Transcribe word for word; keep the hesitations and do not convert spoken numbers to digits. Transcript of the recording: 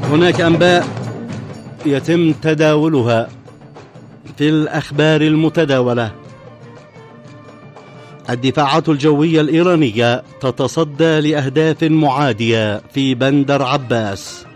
هناك أنباء يتم تداولها في الأخبار المتداولة. الدفاعات الجوية الإيرانية تتصدى لأهداف معادية في بندر عباس.